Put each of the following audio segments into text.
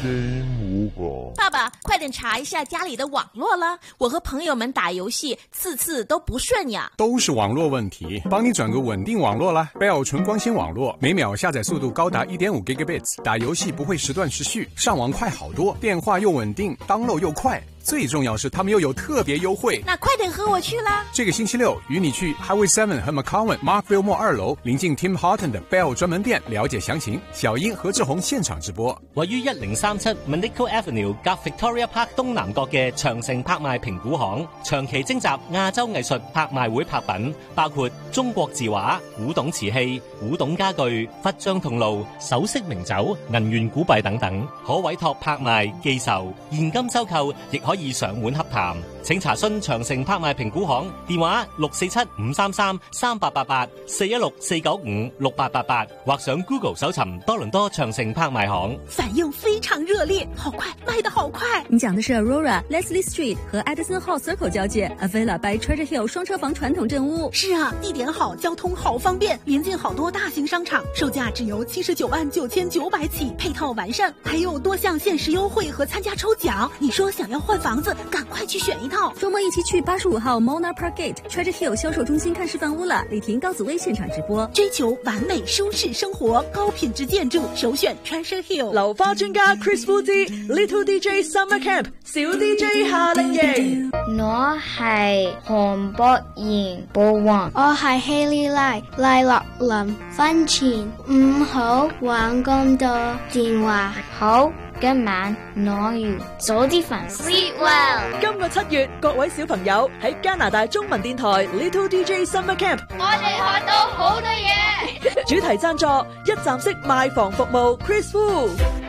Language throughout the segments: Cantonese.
Game over。 爸爸，快点查一下家里的网络了，我和朋友们打游戏次都不顺呀。 都是网络问题，帮你转个稳定网络啦。Bell 纯光纤网络，每秒下载速度高达 1.5 Gigabits， 打游戏不会时断时续，上网快好多，电话又稳定 ，download 又快。最重要是他们又有特别优惠， 那快点和我去啦！ 这个星期六与你去 Highway 7和 McCowan Markville Mall 2楼，临近 Tim Horton 的 Bell 专门店，了解详情。小英何志宏现场直播。 位於1037 Manico Avenue 夾 Victoria Park 東南角嘅長城拍賣評估行，長期徵集亞洲藝術拍賣會拍品，包括中國字畫、古董瓷器、古董家具、佛像銅爐、首飾名酒、銀元古幣等等，可委託拍賣、寄售、現金收購，亦可以上門洽談。請查詢長城拍賣評估行電話647-533-3888 416-495-6888，或上 Google 搜尋多倫多長城拍賣行。 反應非常熱烈，好快，賣得好快。 你講的是 Aurora Leslie Street 和 Edison Hall Circle 交界 Avila by Treasure Hill 雙車房傳統鎮屋。 是啊，地點好，交通好方便，臨近好多大型商場，售價只由799900起，配套完善，還有多項限時優惠和參加抽獎。你說想要換房子，趕快去選一套。 周末一起去85號 Mona Park Gate Treasure Hill 銷售中心看示範屋了。李婷、高子薇現場直播。 追求完美舒適生活，高品質建築，首選 Treasure Hill。 流花專家 Chris Wu 之 Little DJ Summer Camp 小 DJ 夏令營。 我係韓博賢寶王，我係希利拉樂林。婚前唔好玩咁多電話，好。今晚我要早啲瞓 Sleep Well。 今個7月，各位小朋友喺加拿大中文電台 Little DJ Summer Camp， 我哋學到好多嘢。 主題贊助一站式賣房服務 Chris Wu。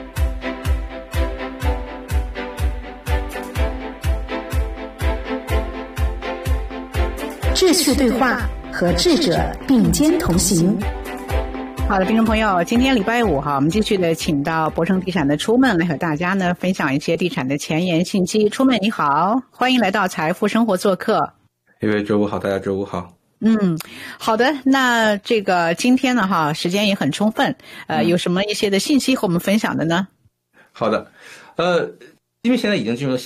志趣對話和智者並肩同行。 好的，聽眾朋友，今天禮拜五哈，我們繼續的請到博城地產的出門來和大家呢分享一些地產的前沿信息。出門你好，歡迎來到財富生活做客。 各位周五好，大家周五好。 好的，那這個今天呢哈，時間也很充分，有什麼一些的信息和我們分享的呢？ 好的，因為現在已經進入